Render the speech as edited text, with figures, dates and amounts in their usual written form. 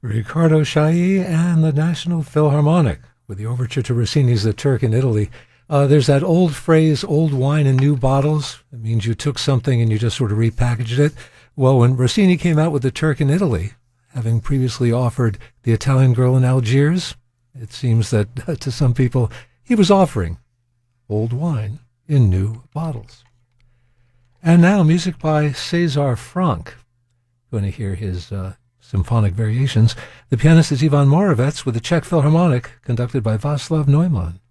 Riccardo Chailly and the National Philharmonic with the overture to Rossini's The Turk in Italy. There's that old phrase, old wine in new bottles. It means you took something and you just sort of repackaged it. Well, when Rossini came out with The Turk in Italy, having previously offered The Italian Girl in Algiers, it seems that to some people he was offering old wine in new bottles. And now music by César Franck. Going to hear his symphonic variations. The pianist is Ivan Moravec with the Czech Philharmonic, conducted by Václav Neumann.